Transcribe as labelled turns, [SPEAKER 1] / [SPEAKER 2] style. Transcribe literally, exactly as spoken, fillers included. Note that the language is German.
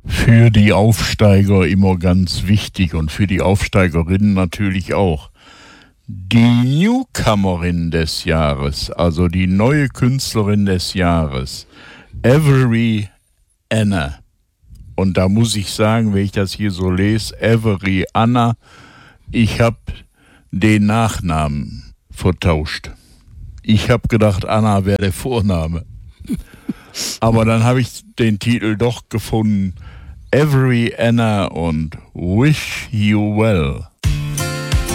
[SPEAKER 1] Für die Aufsteiger immer ganz wichtig und für die Aufsteigerinnen natürlich auch. Die Newcomerin des Jahres, also die neue Künstlerin des Jahres, Avery Anna. Und da muss ich sagen, wenn ich das hier so lese, Avery Anna, ich habe den Nachnamen vertauscht. Ich habe gedacht, Anna wäre der Vorname. Aber dann habe ich den Titel doch gefunden. Avery Anna und Wish You Well.